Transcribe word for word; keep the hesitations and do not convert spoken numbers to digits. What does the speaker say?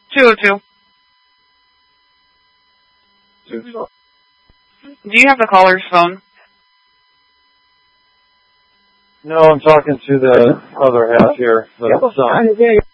two oh two. Do you have the caller's phone? No, I'm talking to the other half here. The son.